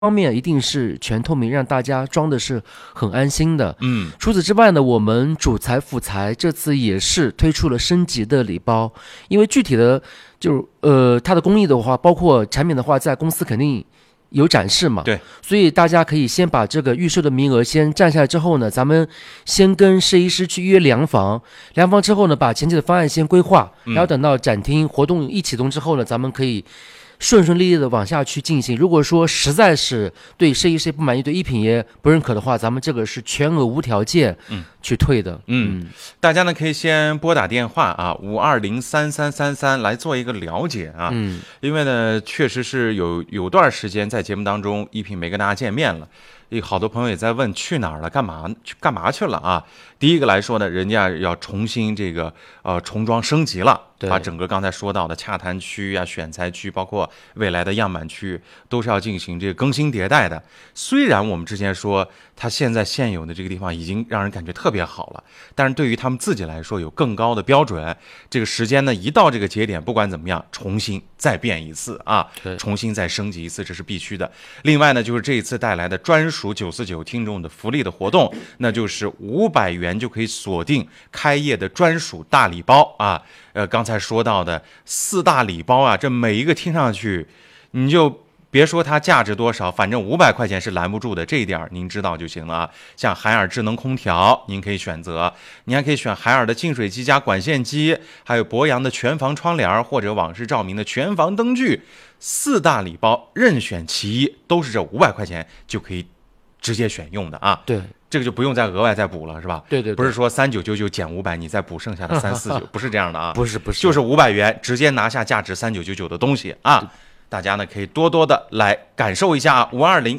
方面一定是全透明，让大家装的是很安心的。除此之外呢，我们主材辅材这次也是推出了升级的礼包，因为具体的它的工艺的话，包括产品的话，在公司肯定有展示嘛， 对， 所以大家可以先把这个预售的名额先占下来之后呢，咱们先跟设计师去约量房，量房之后呢，把前期的方案先规划，然后等到展厅活动一启动之后呢，咱们可以顺顺利利的往下去进行。如果说实在是对设计师不满意，对一品也不认可的话，咱们这个是全额无条件去退的。 大家呢可以先拨打电话啊，5203333来做一个了解啊。因为呢确实是有段时间在节目当中一品没跟大家见面了。好多朋友也在问去哪儿了，干嘛去了啊？第一个来说呢，人家要重新这个重装升级了，把整个刚才说到的洽谈区啊、选材区，包括未来的样板区，都是要进行这个更新迭代的。虽然我们之前说它现在现有的这个地方已经让人感觉特别好了，但是对于他们自己来说有更高的标准。这个时间呢，一到这个节点，不管怎么样，重新再变一次啊，重新再升级一次，这是必须的。另外呢，就是这一次带来的专属949听众的福利的活动，那就是500元就可以锁定开业的专属大礼包啊。刚才说到的4大礼包啊，这每一个听上去，你就别说它价值多少，反正500块钱是拦不住的，这一点您知道就行了啊。像海尔智能空调，您可以选择，您还可以选海尔的净水机加管线机，还有博洋的全房窗帘，或者网式照明的全房灯具。4大礼包任选其一，都是这500块钱就可以直接选用的啊。 对， 这个就不用再额外再补了，是吧？ 对， 不是说3999减500，你再补剩下的349，不是这样的啊。 不是， 就是500元直接拿下价值3999的东西啊。大家呢可以多多的来感受一下啊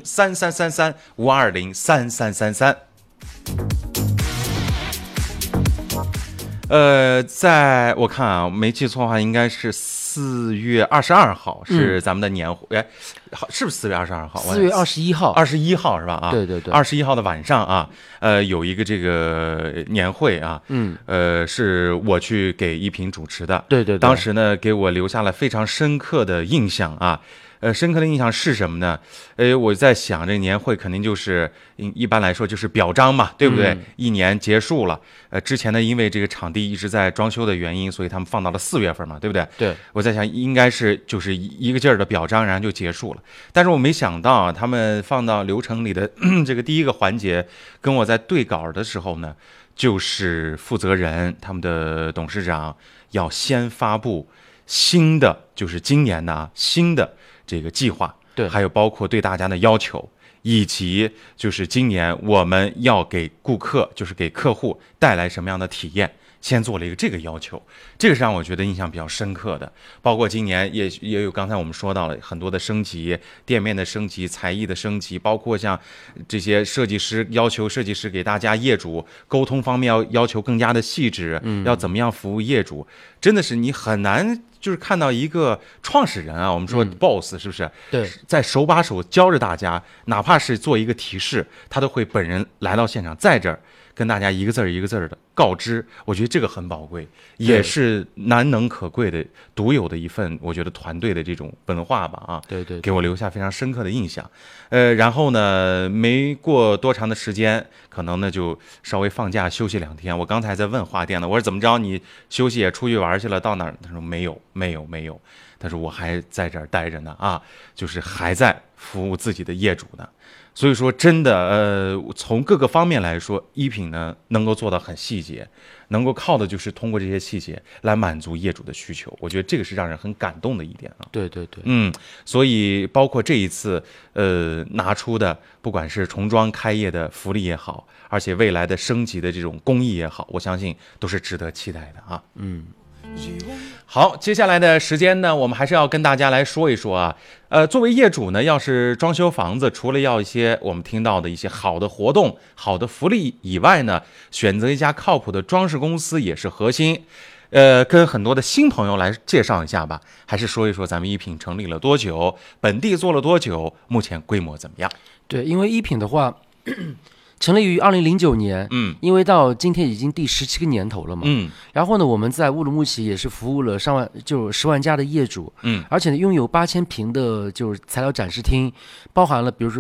，5203333，5203333。在我看啊，没记错的话，应该是4月22号是咱们的年会，是不是4月22号 ？4月21号 ，21号是吧？啊， 对 ，21号的晚上啊，有一个这个年会啊，是我去给一品主持的， 对， 当时呢给我留下了非常深刻的印象啊。深刻的印象是什么呢？我在想，这年会肯定就是一般来说就是表彰嘛，对不对？一年结束了，之前呢因为这个场地一直在装修的原因，所以他们放到了4月份嘛，对不对？ 对， 我在想应该是就是一个劲儿的表彰，然后就结束了。但是我没想到啊，他们放到流程里的这个第一个环节，跟我在对稿的时候呢，就是负责人他们的董事长要先发布新的，就是今年的新的这个计划， 对， 还有包括对大家的要求，以及就是今年我们要给顾客，就是给客户带来什么样的体验，先做了一个这个要求，这个是让我觉得印象比较深刻的。包括今年也有刚才我们说到了很多的升级，店面的升级，才艺的升级，包括像这些设计师要求设计师给大家业主沟通方面要求更加的细致，要怎么样服务业主，真的是你很难就是看到一个创始人啊，我们说 boss 是不是？ 对， 在手把手教着大家，哪怕是做一个提示，他都会本人来到现场，在这儿跟大家一个字儿一个字儿的告知。我觉得这个很宝贵，也是难能可贵的、独有的一份，我觉得团队的这种文化吧啊。 对， 给我留下非常深刻的印象。然后呢，没过多长的时间，可能呢就稍微放假休息2天。我刚才在问华店呢，我说怎么着，你休息也出去玩去了，到哪儿？他说没有。他说我还在这儿待着呢啊，就是还在服务自己的业主呢。所以说真的从各个方面来说，一品呢能够做到很细节，能够靠的就是通过这些细节来满足业主的需求。我觉得这个是让人很感动的一点啊。 对， 所以包括这一次拿出的，不管是重装开业的福利也好，而且未来的升级的这种工艺也好，我相信都是值得期待的啊。好，接下来的时间呢，我们还是要跟大家来说一说啊。作为业主呢，要是装修房子，除了要一些我们听到的一些好的活动、好的福利以外呢，选择一家靠谱的装饰公司也是核心。跟很多的新朋友来介绍一下吧，还是说一说咱们一品成立了多久，本地做了多久，目前规模怎么样？ 对，因为一品的话成立于2009年，因为到今天已经第17个年头了嘛，然后呢，我们在乌鲁木齐也是服务了10万家的业主，而且呢，拥有8000平的就是材料展示厅，包含了比如说